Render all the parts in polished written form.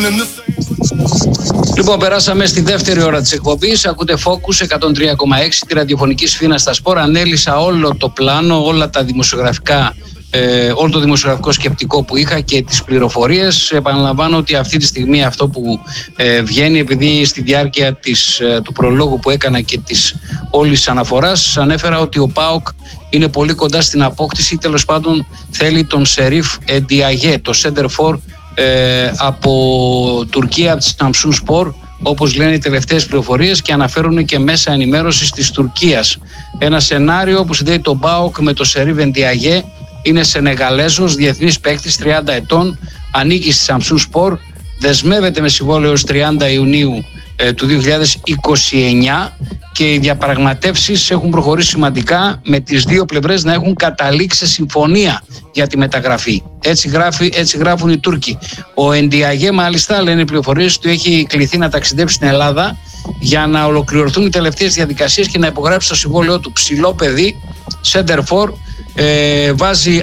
Λοιπόν, περάσαμε στη δεύτερη ώρα της εκπομπής. Ακούτε Focus 103,6 τη ραδιοφωνική σφήνα στα Σπορ. Ανέλησα όλο το πλάνο, όλα τα δημοσιογραφικά, όλο το δημοσιογραφικό σκεπτικό που είχα και τις πληροφορίες. Επαναλαμβάνω ότι αυτή τη στιγμή αυτό που βγαίνει, επειδή στη διάρκεια του προλόγου που έκανα και της όλης αναφοράς ανέφερα ότι ο ΠΑΟΚ είναι πολύ κοντά στην απόκτηση, τέλος πάντων θέλει τον Σερίφ Εντιαγέ, το center for από Τουρκία, από τη Samsun Spor, όπως λένε οι τελευταίες πληροφορίες και αναφέρουν και μέσα ενημέρωσης της Τουρκίας. Ένα σενάριο που συνδέει τον ΠΑΟΚ με το Σερίφ Εντιαγέ. Είναι Σενεγαλέζος, διεθνής παίκτης, 30 ετών, ανήκει στη Samsun Spor, δεσμεύεται με συμβόλαιο έως 30 Ιουνίου του 2029 και οι διαπραγματεύσεις έχουν προχωρήσει σημαντικά, με τις δύο πλευρές να έχουν καταλήξει συμφωνία για τη μεταγραφή. Έτσι γράφουν οι Τούρκοι. Ο Εντιαγέ, μάλιστα, λένε οι πληροφορίες, του έχει κληθεί να ταξιδέψει στην Ελλάδα για να ολοκληρωθούν οι τελευταίες διαδικασίες και να υπογράψει το συμβόλαιό του. Ψηλό παιδί, center for, βάζει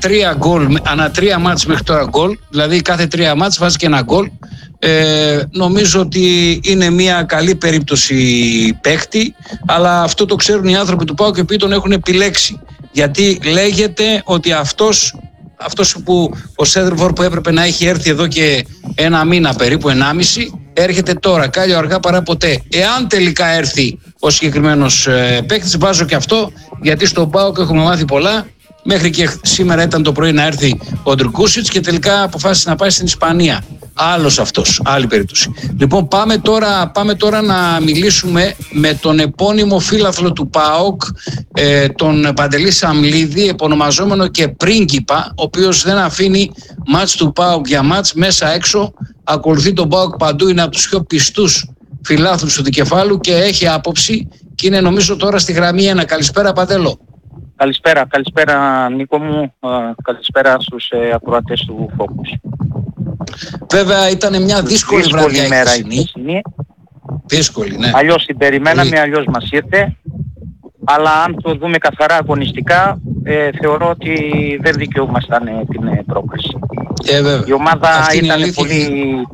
ανά τρία μάτς μέχρι τώρα γκολ, δηλαδή κάθε 3 μάτς βάζει και ένα γκολ. Νομίζω ότι είναι μια καλή περίπτωση παίκτη, αλλά αυτό το ξέρουν οι άνθρωποι του ΠΑΟΚ και οποίοι τον έχουν επιλέξει, γιατί λέγεται ότι αυτός που ο Σέντερφορ που έπρεπε να έχει έρθει εδώ και ένα μήνα περίπου, 1,5, έρχεται τώρα, κάλλιο αργά παρά ποτέ. Εάν τελικά έρθει ο συγκεκριμένος παίκτης, βάζω και αυτό, γιατί στον ΠΑΟΚ έχουμε μάθει πολλά. Μέχρι και σήμερα ήταν το πρωί να έρθει ο Ντρουκούσιτς και τελικά αποφάσισε να πάει στην Ισπανία. Άλλος αυτός, άλλη περίπτωση. Λοιπόν, πάμε τώρα να μιλήσουμε με τον επώνυμο φίλαθλο του ΠΑΟΚ, τον Παντελή Σαμλίδη, επωνομαζόμενο και πρίγκιπα, ο οποίος δεν αφήνει μάτς του ΠΑΟΚ για μάτς, μέσα έξω, ακολουθεί τον ΠΑΟΚ παντού, είναι από τους πιο πιστούς φιλάθλους του δικεφάλου και έχει άποψη και είναι νομίζω τώρα στη γραμμή 1. Καλησπέρα Παντέλο. Καλησπέρα Νίκο μου, καλησπέρα στους ακροατές του Focus. Βέβαια ήταν μια δύσκολη βραδιά ημέρα η χθεσινή. Δύσκολη, ναι. Αλλιώς την περιμέναμε, αλλιώς μας ήρθε. Αλλά αν το δούμε καθαρά αγωνιστικά, θεωρώ ότι δεν δικαιούμασταν την πρόκριση. Η ομάδα ήταν πολύ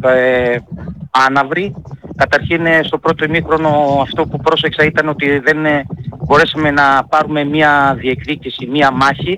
άναυρη. Καταρχήν στο πρώτο ημίχρονο αυτό που πρόσεξα ήταν ότι δεν μπορέσαμε να πάρουμε μια διεκδίκηση, μια μάχη,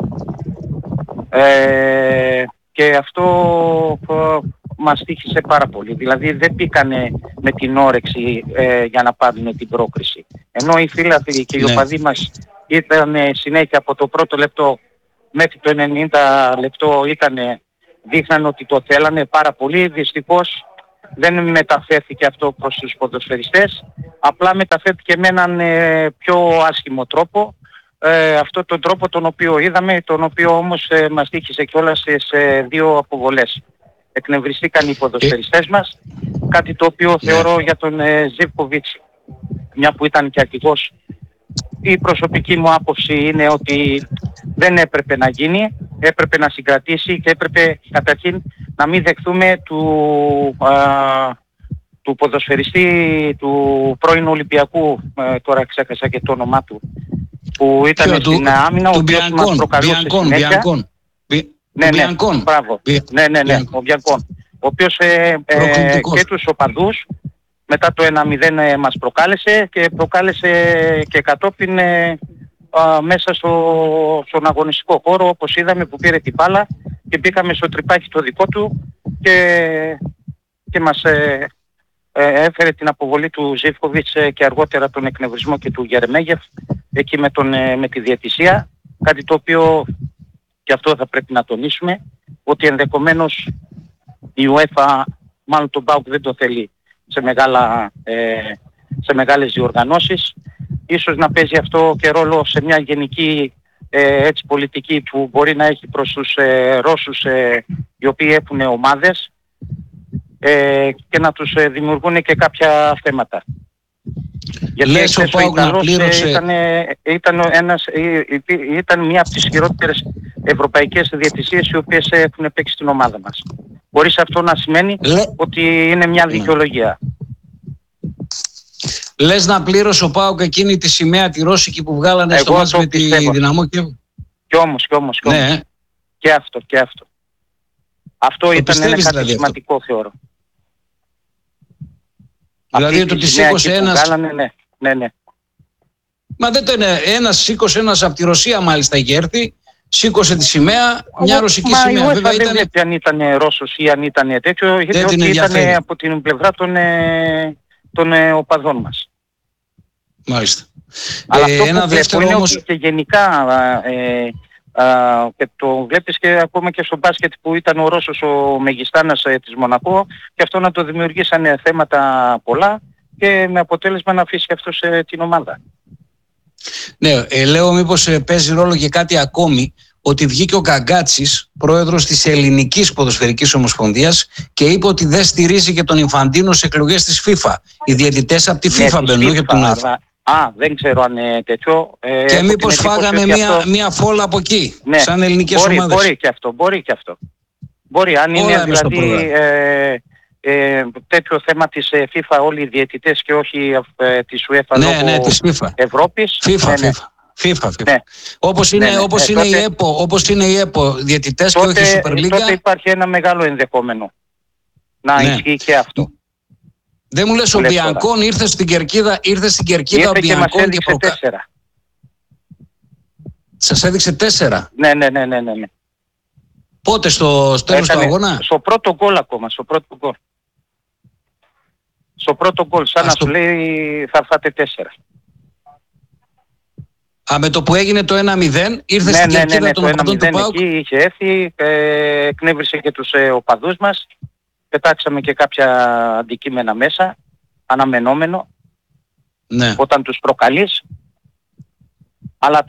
και αυτό μας τύχησε πάρα πολύ. Δηλαδή δεν μπήκανε με την όρεξη για να πάρουν την πρόκριση. Ενώ οι φίλαθλοι και οι οπαδοί μας ήταν συνέχεια από το πρώτο λεπτό μέχρι το 90 λεπτό δείχναν ότι το θέλανε πάρα πολύ. Δυστυχώς δεν μεταφέρθηκε αυτό προς τους ποδοσφαιριστές, απλά μεταφέρθηκε με έναν πιο άσχημο τρόπο. Αυτό τον τρόπο τον οποίο είδαμε, τον οποίο όμως μας τύχησε κιόλας σε 2 αποβολές. Εκνευριστήκαν οι ποδοσφαιριστές μας, κάτι το οποίο θεωρώ για τον Ζίβκοβιτς, μια που ήταν και αρχηγός, η προσωπική μου άποψη είναι ότι δεν έπρεπε να γίνει, έπρεπε να συγκρατήσει και έπρεπε καταρχήν να μην δεχθούμε του ποδοσφαιριστή του πρώην Ολυμπιακού, τώρα ξέχασα και το όνομά του, που ήταν στην άμυνα, ο οποίος μας προκαλούσε συνέχεια. Ο Μπιανκόν, ο οποίος και τους οπαδούς μετά το 1-0 μας προκάλεσε και κατόπιν μέσα στον αγωνιστικό χώρο, όπως είδαμε, που πήρε την μπάλα και μπήκαμε στο τρυπάκι το δικό του και μας έφερε την αποβολή του Ζίβκοβιτς και αργότερα τον εκνευρισμό και του Γερεμέγεφ εκεί με τη διαιτησία, κάτι το οποίο και αυτό θα πρέπει να τονίσουμε, ότι ενδεχομένως η UEFA, μάλλον τον ΠΑΟΚ δεν το θέλει σε μεγάλες διοργανώσεις, ίσως να παίζει αυτό και ρόλο σε μια γενική πολιτική που μπορεί να έχει προς τους Ρώσους οι οποίοι έχουν ομάδες, και να τους δημιουργούν και κάποια θέματα. Γιατί ο Ιταλός ήταν μια από τις χειρότερες ευρωπαϊκές διαιτησίες οι οποίες έχουν παίξει στην ομάδα μας. Χωρίς αυτό να σημαίνει ότι είναι μια δικαιολογία. Λες να πλήρωσε ο ΠΑΟΚ εκείνη τη σημαία τη ρώσικη που βγάλανε στο μάτς με τη Δυναμό και όμως. Ναι. Και αυτό. Αυτό ήταν ένα κάτι σημαντικό, θεωρώ. Δηλαδή το ότι σήκωσε ένας... Ναι. Μα δεν το είναι. Σήκωσε ένας από τη Ρωσία μάλιστα είχε έρθει, σήκωσε τη σημαία, μια ρωσική σημαία. Μα βέβαια δεν βλέπει αν ήταν Ρώσος ή αν ήταν τέτοιο, γιατί ήταν από την πλευρά των οπαδών μας. Μάλιστα. Αλλά αυτό που βλέπω είναι όμως... ότι και γενικά και το βλέπεις και ακόμα και στο μπάσκετ που ήταν ο Ρώσος ο Μεγιστάνας της Μονακό, και αυτό να το δημιουργήσανε θέματα πολλά και με αποτέλεσμα να αφήσει αυτός την ομάδα. Ναι, λέω μήπως παίζει ρόλο και κάτι ακόμη, ότι βγήκε ο Καγκάτσης, πρόεδρος της Ελληνικής Ποδοσφαιρικής Ομοσπονδίας, και είπε ότι δεν στηρίζει και τον Ινφαντίνο σε εκλογές της FIFA. Οι διαιτητές από τη FIFA μπαίνουν, όχι από τον UEFA. Δεν ξέρω αν είναι τέτοιο. Και μήπως φάγαμε μία φόλα από εκεί, σαν ελληνικές ομάδες. Μπορεί και αυτό. Μπορεί, αν είναι δηλαδή τέτοιο θέμα της FIFA όλοι οι διαιτητές και όχι της UEFA λόγω της FIFA. Ευρώπης. FIFA. Ναι. Όπως είναι η ΕΠΟ διαιτητές και όχι η Super League. Τότε υπάρχει ένα μεγάλο ενδεχόμενο να ισχύει και αυτό. Δεν μου λες ο Μπιανκόν ήρθε στην Κερκίδα ο Μπιανκόν και μας έδειξε 4. Σας έδειξε 4? Ναι. Πότε, στο τέλος του αγώνα? Στο πρώτο γκολ ακόμα, στο πρώτο γκολ, σαν να σου λέει θα φάτε 4. Με το που έγινε το 1-0 ήρθε στην Κερκίδα των οπαδών του ΠΑΟΚ. Εκεί είχε έρθει, εκνεύρισε και τους οπαδούς μας, πετάξαμε και κάποια αντικείμενα μέσα, αναμενόμενο, όταν τους προκαλείς. Αλλά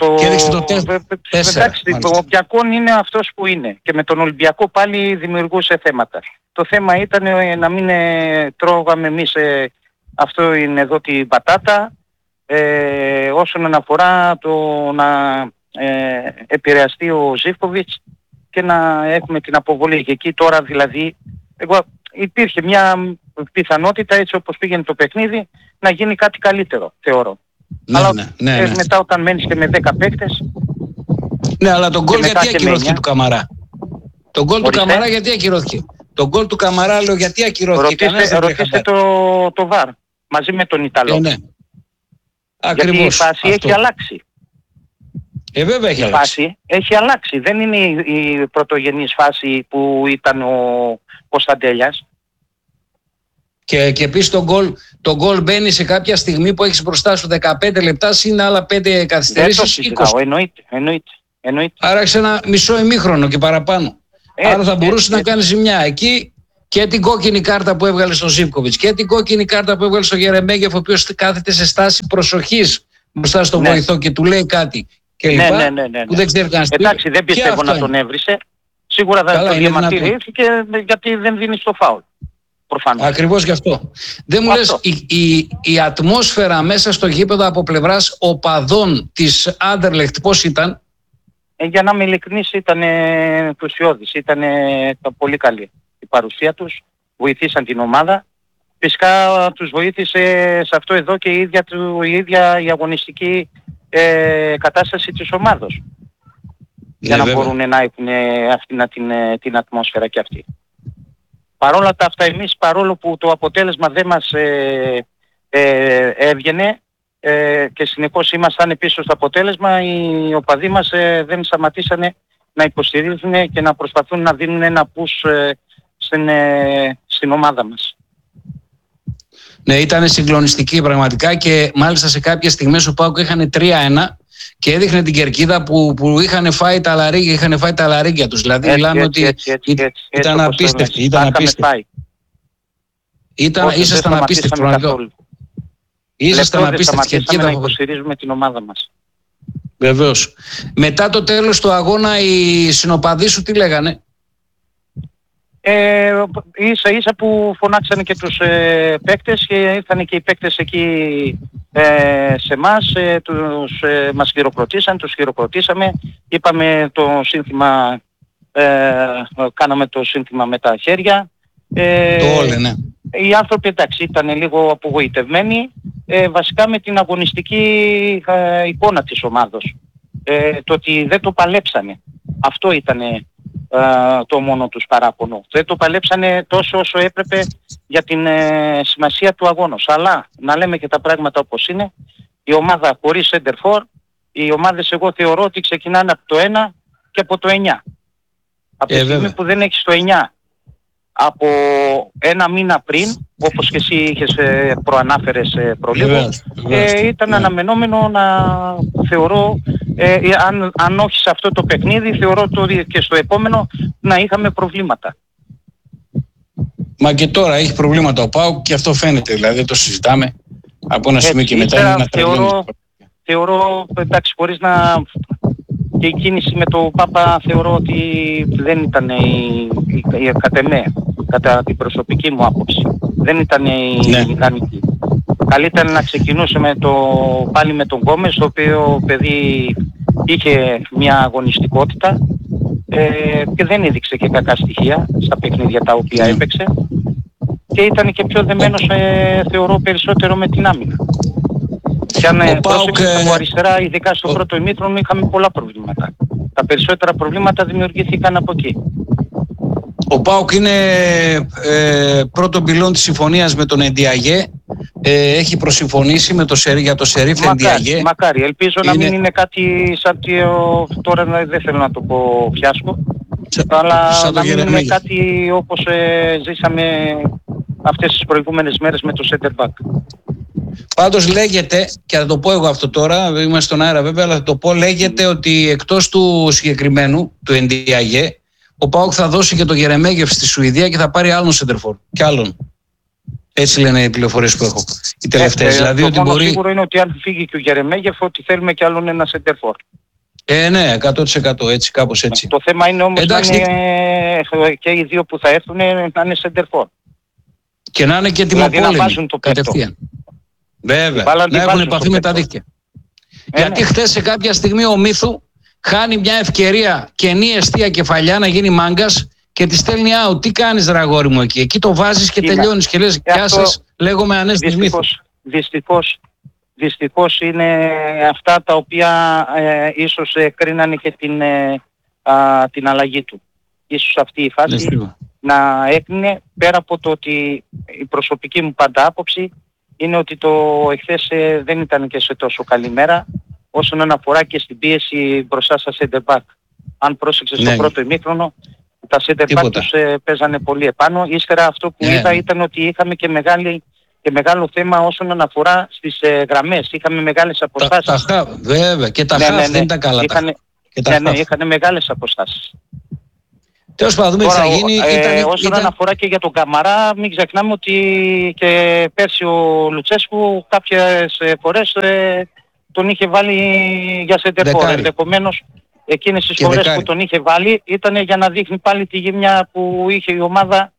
ο Μπιανκόν είναι αυτός που είναι, και με τον Ολυμπιακό πάλι δημιουργούσε θέματα. Το θέμα ήταν να μην τρώγαμε εμείς αυτό είναι εδώ την πατάτα, όσον αφορά το να επηρεαστεί ο Ζίβκοβιτς και να έχουμε την αποβολή. Και εκεί τώρα δηλαδή υπήρχε μια πιθανότητα, έτσι όπως πήγαινε το παιχνίδι, να γίνει κάτι καλύτερο, θεωρώ. Ναι. Μετά όταν μένεις και με 10 παίκτες... Ναι, αλλά τον γκολ γιατί ακυρώθηκε του Καμαρά? Τον γκολ του Καμαρά γιατί ακυρώθηκε? Τον γκολ του Καμαρά λέω γιατί ακυρώθηκε? Ρωτήστε το VAR μαζί με τον Ιταλό. Ναι. Ακριβώς, γιατί η φάση έχει αλλάξει. Βέβαια έχει αλλάξει. Φάση έχει αλλάξει. Δεν είναι η πρωτογενής φάση που ήταν ο Κωνσταντέλιας. Και επίσης το γκολ μπαίνει σε κάποια στιγμή που έχεις μπροστά σου 15 λεπτά συν άλλα 5 καθυστερήσεις, 20. Εννοείται. Άρα έχεις ένα μισό ημίχρονο και παραπάνω. Άρα θα μπορούσε να κάνει ζημιά. Εκεί και την κόκκινη κάρτα που έβγαλε στον Ζίβκοβιτς και την κόκκινη κάρτα που έβγαλε στον Γερεμέγεφ, ο οποίος κάθεται σε στάση προσοχής μπροστά στον βοηθό και του λέει κάτι και λοιπά, που δεν ξέρει καν. Εντάξει, δεν πιστεύω να τον έβρισε. Σίγουρα δεν το διαμαρτυρήθηκε γιατί δεν δίνει το φάουλ. Προφανώς. Ακριβώς γι' αυτό. Δεν μου λες, η ατμόσφαιρα μέσα στο γήπεδο από πλευράς οπαδών της Άντερλεχτ πώς ήταν? Για να είμαι ειλικρινής, ήταν ενθουσιώδης, ήταν πολύ καλή η παρουσία τους, βοηθήσαν την ομάδα. Φυσικά τους βοήθησε σε αυτό εδώ και η ίδια η αγωνιστική κατάσταση της ομάδος. Για να μπορούν να έχουν την ατμόσφαιρα και αυτή. Παρόλα τα αυτά εμείς, παρόλο που το αποτέλεσμα δεν μας έβγαινε και συνεχώς ήμασταν πίσω στο αποτέλεσμα, οι οπαδοί μας δεν σταματήσανε να υποστηρίζουν και να προσπαθούν να δίνουν ένα push στην ομάδα μας. Ναι, ήταν συγκλονιστική πραγματικά και μάλιστα σε κάποιες στιγμές ο ΠΑΟΚ είχαν 3-1 και έδειχνε την κερκίδα που είχαν φάει τα λαρύγια τους. Δηλαδή μιλάμε ότι ήταν απίστευτοι. Ήσασταν απίστευτοι πραγματικά. Ήσασταν απίστευτοι κερκίδα. Να υποστηρίζουμε την ομάδα μας. Βεβαίως. Μετά το τέλος του αγώνα οι συνοπαδοί σου τι λέγανε? Ίσα ίσα που φωνάξανε και τους παίκτες και ήρθαν και οι παίκτες εκεί σε εμάς, μας χειροκροτήσαν, τους χειροκροτήσαμε, είπαμε το σύνθημα, κάναμε το σύνθημα με τα χέρια. Το όλε, ναι. Οι άνθρωποι εντάξει ήταν λίγο απογοητευμένοι, βασικά με την αγωνιστική εικόνα της ομάδος. Το ότι δεν το παλέψανε. Αυτό ήταν το μόνο τους παράπονο. Δεν το παλέψανε τόσο όσο έπρεπε για την σημασία του αγώνος. Αλλά να λέμε και τα πράγματα όπως είναι, η ομάδα χωρίς center for, οι ομάδες εγώ θεωρώ ότι ξεκινάνε από το 1 και από το 9. Από τη στιγμή που δεν έχεις το 9 από ένα μήνα πριν, όπως και εσύ είχες προανάφερες προλίγο, ήταν αναμενόμενο να θεωρώ, αν όχι σε αυτό το παιχνίδι, θεωρώ ότι και στο επόμενο να είχαμε προβλήματα. Μα και τώρα έχει προβλήματα ο ΠΑΟΚ και αυτό φαίνεται, δηλαδή δεν το συζητάμε από ένα σημείο και μετά. Θεωρώ, εντάξει, χωρίς να... Και η κίνηση με τον Πάπα θεωρώ ότι δεν ήταν κατ' εμέ, κατά την προσωπική μου άποψη, δεν ήταν η ιδανική. Καλύτερα να ξεκινούσε πάλι με τον Γκόμες, το οποίο παιδί είχε μια αγωνιστικότητα και δεν έδειξε και κακά στοιχεία στα παιχνίδια τα οποία έπαιξε και ήταν και πιο δεμένος θεωρώ περισσότερο με την άμυνα. Και αν πρόσεξε από αριστερά, ειδικά στο πρώτο ημίχρονο, είχαμε πολλά προβλήματα. Τα περισσότερα προβλήματα δημιουργήθηκαν από εκεί. Ο ΠΑΟΚ είναι πρώτο πυλόν της συμφωνίας με τον Εντιαγέ. Έχει προσυμφωνήσει με για το Σερίφ Εντιαγέ. Μακάρι. Ελπίζω να μην είναι κάτι σαν τώρα δεν θέλω να το πω φιάσκο. Αλλά να μην είναι κάτι όπως ζήσαμε αυτές τις προηγούμενες μέρες με το center back. Πάντως λέγεται, και θα το πω εγώ αυτό τώρα, είμαστε στον αέρα βέβαια, αλλά θα το πω, λέγεται ότι εκτός του συγκεκριμένου, του Εντιαγέ, ο ΠΑΟΚ θα δώσει και το Γερεμέγεφ στη Σουηδία και θα πάρει άλλον σεντερφόρ. Κι άλλον. Έτσι λένε οι πληροφορίες που έχω. Οι τελευταίες. Δηλαδή, το ότι μόνο σίγουρο είναι ότι αν φύγει και ο Γερεμέγεφ, ότι θέλουμε κι άλλον ένα σεντερφόρ. Ναι, 100%. Έτσι, κάπως έτσι. Το θέμα είναι όμως να είναι και οι δύο που θα έρθουν να είναι σεντερφόρ. Και να είναι και τιμοπόλεμοι κατευθείαν. Βέβαια, να έχουν επαφή με τα δίκτυα. Γιατί χθες σε κάποια στιγμή ο Μύθου χάνει μια ευκαιρία κενή εστία κεφαλιά να γίνει μάγκας και τη στέλνει out. Τι κάνεις ρε αγόρι μου εκεί? Εκεί το βάζεις και τελειώνεις και λες γεια σας, λέγομαι Ανέστης Μύθος. Δυστυχώς είναι αυτά τα οποία ίσως κρίνανε και την αλλαγή του. Ίσως αυτή η φάση να έκρινε, πέρα από το ότι η προσωπική μου πάντα άποψη είναι ότι το εχθές δεν ήταν και σε τόσο καλή μέρα όσον αναφορά και στην πίεση μπροστά στα center back. Αν πρόσεξες στο πρώτο ημίχρονο, τα center back τους παίζανε πολύ επάνω. Ύστερα αυτό που είδα ήταν ότι είχαμε και μεγάλο θέμα όσον αναφορά στις γραμμές. Είχαμε μεγάλες αποστάσεις. Βέβαια, και τα χαφ δεν ήταν καλά. Είχαν μεγάλες αποστάσεις. Τέλος πάντων, τι θα γίνει. Όσον αναφορά και για τον Καμαρά, μην ξεχνάμε ότι και πέρσι ο Λουτσέσκου κάποιες φορές τον είχε βάλει για σεντερφόρ. Ενδεχομένως εκείνες τις φορές που τον είχε βάλει ήταν για να δείχνει πάλι τη γύμνια που είχε η ομάδα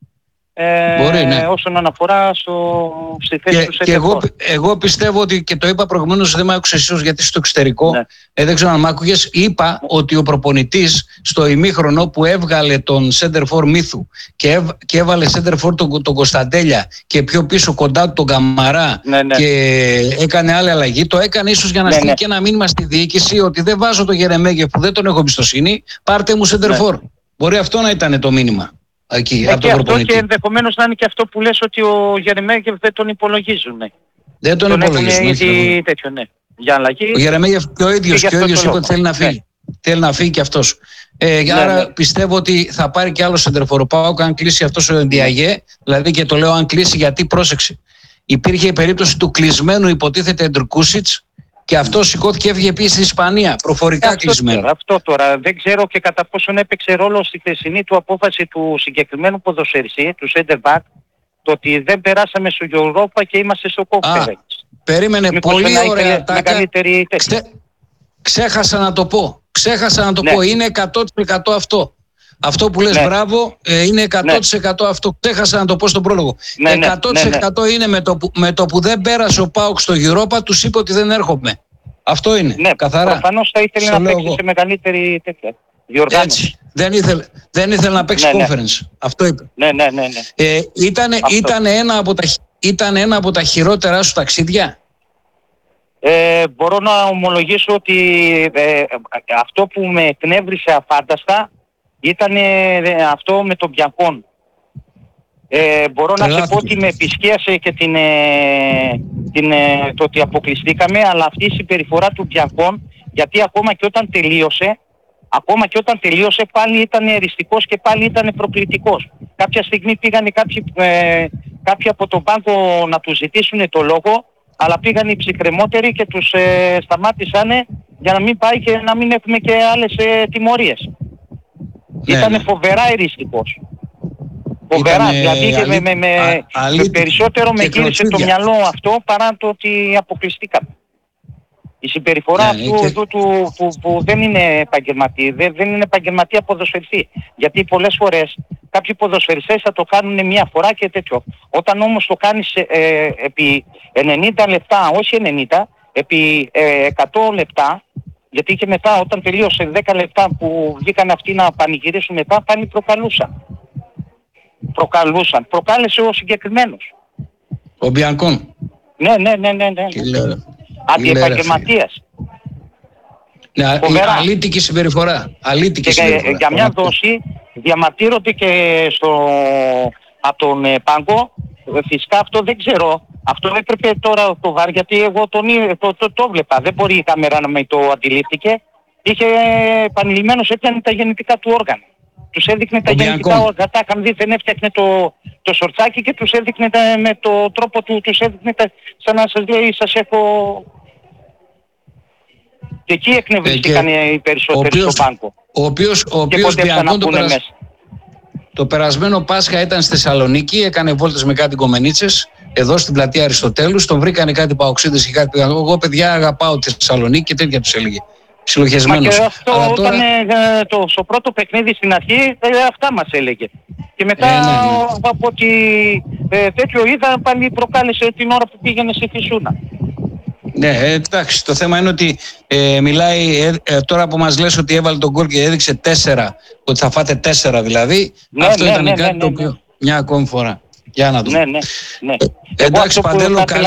όσον αναφορά στη θέση του σεντερφόρ. Και εγώ πιστεύω ότι, και το είπα προηγουμένως, δεν μ' άκουσες ίσως γιατί στο εξωτερικό, δεν ξέρω αν μ' άκουγες, είπα ότι ο προπονητής στο ημίχρονο που έβγαλε τον σεντερφόρ Μύθου και έβαλε σεντερφόρ τον Κωνσταντέλια και πιο πίσω κοντά του τον Καμαρά και έκανε άλλη αλλαγή, το έκανε ίσως για να στείλει και ένα μήνυμα στη διοίκηση ότι δεν βάζω το Γερεμέγεφ που δεν τον έχω εμπιστοσύνη, πάρτε μου σεντερφόρ. Μπορεί αυτό να ήταν το μήνυμα. Εκεί, και αυτό και ενδεχομένως να είναι και αυτό που λες ότι ο Γερεμέγεφ δεν τον υπολογίζουν. Δεν τον υπολογίζουν. Ήδη τέτοιο, για αλλαγή. Ο Γερεμέγεφ και ο ίδιος είπε ότι θέλει να φύγει. Θέλει να φύγει και αυτός. Άρα πιστεύω ότι θα πάρει και άλλο σεντερφόρ. Πάω αν κλείσει αυτός ο Εντιαγέ, δηλαδή, και το λέω αν κλείσει γιατί πρόσεξε. Υπήρχε η περίπτωση του κλεισμένου υποτίθεται Ντρκούσιτς και αυτό σηκώθηκε, έφυγε επίσης στην Ισπανία, προφορικά κλεισμένο. Αυτό τώρα. Δεν ξέρω και κατά πόσον έπαιξε ρόλο στη χθεσινή του απόφαση του συγκεκριμένου ποδοσφαιριστή, του center back, το ότι δεν περάσαμε στο Europa και είμαστε στο Conference. Περίμενε, πολύ ωραία τάκα. Ξέχασα να το πω. Είναι 100% αυτό. Αυτό που λες μπράβο, είναι 100% αυτό. Ξέχασα να το πω στον πρόλογο. 100% είναι με το που δεν πέρασε ο ΠΑΟΚ στο Europa, τους είπε ότι δεν έρχομαι. Αυτό είναι, καθαρά. Προφανώς θα ήθελε να παίξει σε μεγαλύτερη τέτοια διοργάνωση. Δεν ήθελε να παίξει conference. Αυτό είπε. Ήταν ένα από τα χειρότερα σου ταξίδια. Μπορώ να ομολογήσω ότι αυτό που με εκνεύρισε αφάνταστα ήταν αυτό με τον Μπιανκόν. Μπορώ να σε πω ότι με επισκίασε και το ότι αποκλειστήκαμε, αλλά αυτή η συμπεριφορά του Μπιανκόν, γιατί ακόμα και όταν τελείωσε πάλι ήταν εριστικός και πάλι ήταν προκλητικός. Κάποια στιγμή πήγανε κάποιοι από τον πάγκο να του ζητήσουν το λόγο, αλλά πήγαν οι ψυχρεμότεροι και τους σταμάτησανε για να μην πάει και να μην έχουμε και άλλες τιμωρίες. Ήτανε φοβερά εριστικός. Φοβερά, δηλαδή με περισσότερο με γύρισε το μυαλό αυτό παρά το ότι αποκλειστήκαμε. Η συμπεριφορά αυτού που δεν είναι επαγγελματία, δεν είναι επαγγελματία ποδοσφαιριστή. Γιατί πολλές φορές κάποιοι ποδοσφαιριστές θα το κάνουν μια φορά και τέτοιο. Όταν όμως το κάνεις επί 90 λεπτά, όχι 90, επί 100 λεπτά, γιατί και μετά όταν τελείωσε 10 λεπτά που βγήκαν αυτοί να πανηγυρίσουν μετά, πάλι προκαλούσαν. Προκάλεσε ο συγκεκριμένος. Ο Μπιανκόν. Ναι. Αντιεπαγγελματίας. Αλήτικη συμπεριφορά. Για μια δόση διαμαρτύρονται και από τον πάγκο. Φυσικά αυτό δεν ξέρω. Αυτό έπρεπε τώρα το βάρ, γιατί εγώ το βλέπα. Δεν μπορεί η κάμερα να με το αντιλήφθηκε. Είχε επανειλημμένως έπιανε τα γεννητικά του όργανα. Τους έδειχνε τα γεννητικά όργανα. Είχαν δει, δεν έφτιαχνε το σορτσάκι και τους έδειχνε με το τρόπο του, τους έδειχνε σαν να σας λέει σας έχω... Και εκεί εκνευρίστηκαν οι περισσότεροι στο πάγκο. Ο οποίος Μπιανκόν το περασμένο Πάσχα ήταν στη Θεσσαλονίκη, έκανε βόλτες με κάτι κομμενίτσες εδώ στην πλατεία Αριστοτέλους, τον βρήκανε κάτι παοξίδες και κάτι. Εγώ παιδιά αγαπάω τη Θεσσαλονίκη και τέτοια τους έλεγε. Ψιλοχεσμένος. Μα και αυτό τώρα... ήταν στο πρώτο παιχνίδι στην αρχή, αυτά μας έλεγε. Και μετά από ότι τέτοιο είδα πάλι προκάλεσε την ώρα που πήγαινε στη Φυσούνα. Ναι, εντάξει, το θέμα είναι ότι μιλάει τώρα που μας λες ότι έβαλε τον γκολ και έδειξε 4, ότι θα φάτε 4 δηλαδή, αυτό ήταν κάτι το οποίο μια ακόμη φορά. Για να δούμε. Ναι. Εντάξει, Παντέλο, καλή...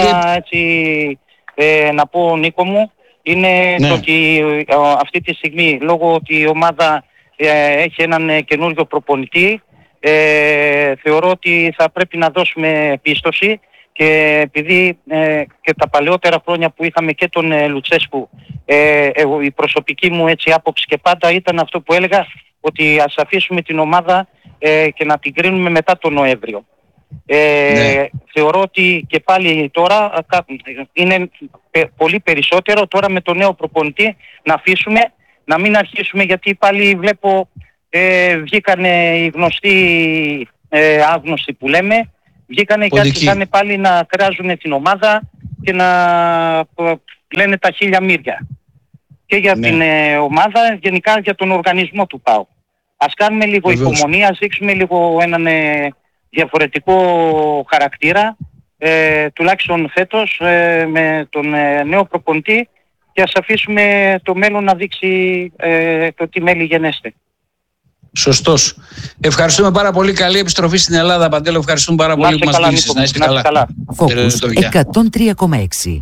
να πω, Νίκο μου, είναι το ότι αυτή τη στιγμή, λόγω ότι η ομάδα έχει έναν καινούριο προπονητή, θεωρώ ότι θα πρέπει να δώσουμε πίστοση. Και επειδή και τα παλαιότερα χρόνια που είχαμε και τον Λουτσέσκου, η προσωπική μου έτσι άποψη και πάντα ήταν αυτό που έλεγα, ότι ας αφήσουμε την ομάδα και να την κρίνουμε μετά τον Νοέμβριο. Θεωρώ ότι και πάλι τώρα είναι πολύ περισσότερο τώρα με τον νέο προπονητή να αφήσουμε, να μην αρχίσουμε, γιατί πάλι βλέπω βγήκανε οι γνωστοί άγνωστοι που λέμε. Βγήκανε και άρχισαν πάλι να κράζουν την ομάδα και να λένε τα χίλια μύρια. Και για την ομάδα, γενικά για τον οργανισμό του ΠΑΟΚ. Ας κάνουμε λίγο υπομονή, ας δείξουμε λίγο έναν διαφορετικό χαρακτήρα, τουλάχιστον φέτος, με τον νέο προπονητή, και ας αφήσουμε το μέλλον να δείξει το τι μέλη γενέστε. Σωστός. Ευχαριστούμε πάρα πολύ. Καλή επιστροφή στην Ελλάδα, Παντέλο. Ευχαριστούμε πάρα πολύ που μας μίλησες. Να είστε καλά. Focus 103,6.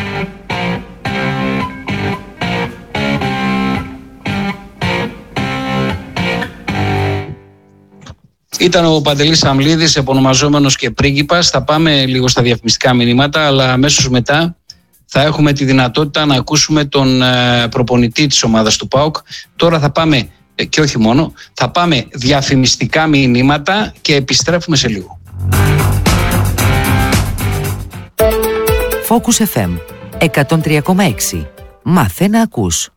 Ήταν ο Παντελής Αμλίδης, επωνομαζόμενος και πρίγκιπας. Θα πάμε λίγο στα διαφημιστικά μηνύματα, αλλά αμέσως μετά θα έχουμε τη δυνατότητα να ακούσουμε τον προπονητή της ομάδας του ΠΑΟΚ. Τώρα θα πάμε, και όχι μόνο, θα πάμε διαφημιστικά μηνύματα και επιστρέφουμε σε λίγο. Focus FM 103,6. Μάθε να ακούς.